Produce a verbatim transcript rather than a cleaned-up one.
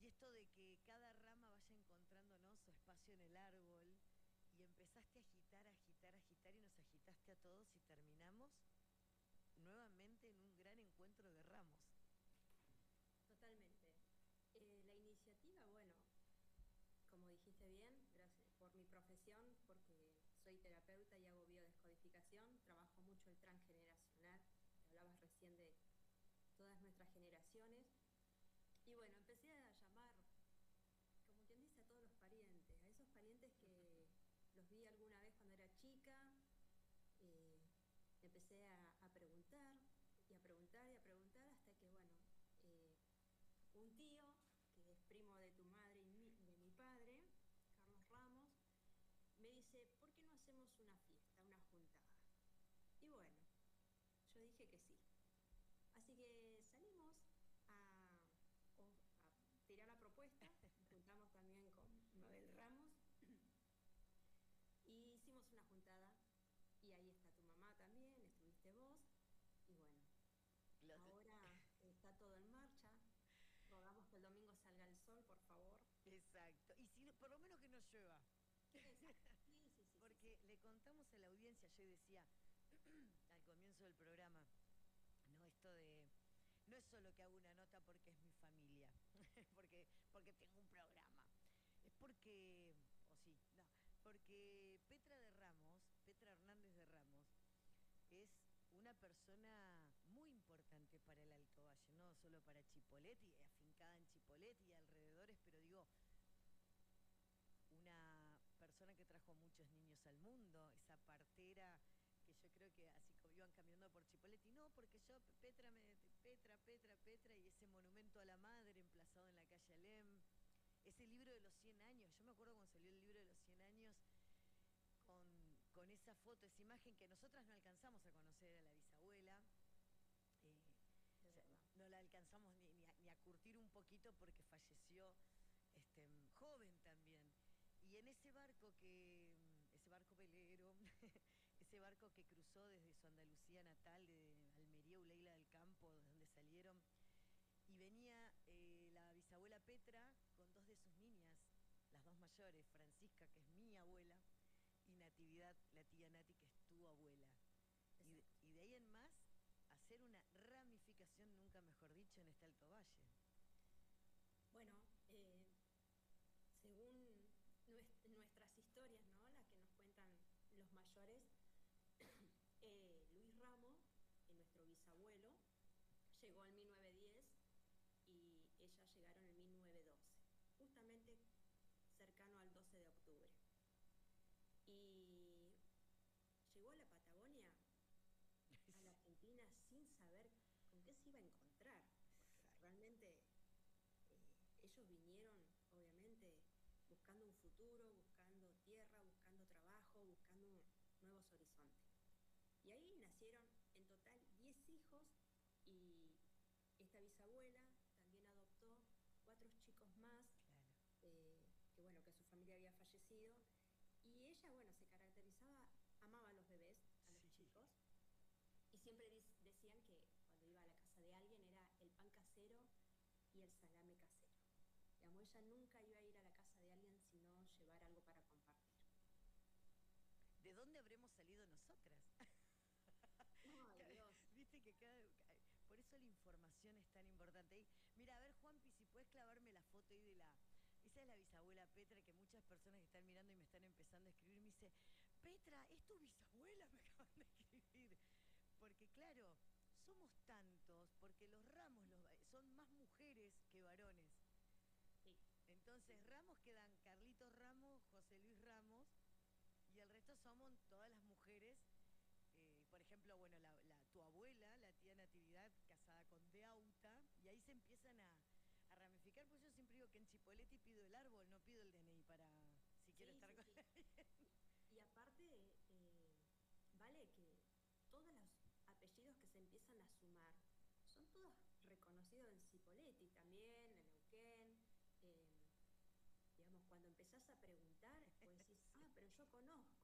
Y esto de que cada rama vaya encontrando, ¿no?, su espacio en el árbol, y empezaste a agitar, agitar, agitar, y nos agitaste a todos y terminamos nuevamente en un gran encuentro de ramos. Totalmente. Eh, la iniciativa, bueno, como dijiste bien, gracias por mi profesión, porque soy terapeuta y hago biodescodificación, trabajo mucho el transgeneracional, te hablabas recién de todas nuestras generaciones, y bueno, empecé a llamar, como quien dice, a todos los parientes, a esos parientes que los vi alguna vez cuando era chica, eh, empecé a, a preguntar, y a preguntar, y a preguntar, hasta que, bueno, eh, un tío, que es primo de tu madre y mi, de mi padre, Carlos Ramos, me dice, ¿por qué no hacemos una fiesta, una juntada? Y bueno, yo dije que sí. Así que salimos a, a tirar la propuesta, nos juntamos también con Mabel Ramos, y hicimos una juntada, y ahí está tu mamá también, estuviste vos, y bueno, Los... ahora está todo en marcha. Rogamos que el domingo salga el sol, por favor. Exacto. Y si por lo menos que no llueva. Exacto. Sí, sí, sí, Porque sí, sí. le contamos a la audiencia, yo decía al comienzo del programa, no, esto de... No es solo que hago una nota porque es mi familia, porque, porque tengo un programa. Es porque, o sí, no, porque Petra de Ramos, Petra Hernández de Ramos, es una persona muy importante para el Alto Valle, no solo para Chipoleti, afincada en Chipoleti y alrededores, pero digo, una persona que trajo muchos niños al mundo, esa partera que yo creo que así como iban caminando por Chipoleti, no, porque yo, Petra, me, Petra, Petra, Petra, y ese monumento a la madre emplazado en la calle Alem, ese libro de los cien años, yo me acuerdo cuando salió el libro de los cien años, con, con esa foto, esa imagen que nosotras no alcanzamos a conocer a la bisabuela, eh, De o sea, verdad. no la alcanzamos ni, ni, a, ni a curtir un poquito porque falleció este, joven también. Y en ese barco que, ese barco velero, ese barco que cruzó desde su Andalucía natal, de Almería, Uleila del Campo, de donde salieron, y venía eh, la bisabuela Petra con dos de sus niñas, las dos mayores, Francisca, que es mi abuela, y Natividad, la tía Nati, que es tu abuela. Y de, Exacto. y de ahí en más, hacer una ramificación, nunca mejor dicho, en este Alto Valle. Bueno, eh, según nuestras historias, ¿no?, las que nos cuentan los mayores, eh, Luis Ramos, eh, nuestro bisabuelo, llegó en mil novecientos diez y ellas llegaron en mil novecientos doce, justamente cercano al doce de octubre. Y llegó a la Patagonia, a la Argentina, sin saber con qué se iba a encontrar, porque realmente eh, ellos vinieron, obviamente, buscando un futuro, buscando tierra, buscando trabajo, buscando nuevos horizontes. Y ahí nacieron en total diez hijos, y esta bisabuela también adoptó cuatro chicos más, Claro. eh, que bueno, que su familia había fallecido, y ella, bueno, se caracterizaba, amaba a los bebés, a los Sí. chicos, y siempre decían que cuando iba a la casa de alguien era el pan casero y el salame casero. Digamos, ella nunca iba a ir a la casa de alguien sino llevar algo para compartir. ¿De dónde habremos salido nosotras? Ay, Dios. Viste que cada... Por eso la información es tan importante. Y, mira, a ver, Juanpi, si puedes clavarme la foto ahí de la... Esa es la bisabuela Petra, que muchas personas que están mirando y me están empezando a escribir me dice, Petra, ¿es tu bisabuela? Me acaban de escribir. Porque claro, somos tantos, porque los Ramos los, son más mujeres que varones. Sí. Entonces, Sí. Ramos quedan Carlitos Ramos, José Luis Ramos, y el resto somos todas las mujeres. Eh, por ejemplo, bueno, la, la, tu abuela, la tía Natividad, casada con De Auta, y ahí se empiezan a, a ramificar, pues yo siempre digo que en Chipoleti pido el árbol, no pido el D N I para si quiero Sí, estar sí, con sí. alguien. Y, y aparte, eh, vale que todos los apellidos que se empiezan a sumar son todos reconocidos en Cipolletti también, en Neuquén. Eh, digamos, cuando empezás a preguntar, pues decís, Sí. ah, pero yo conozco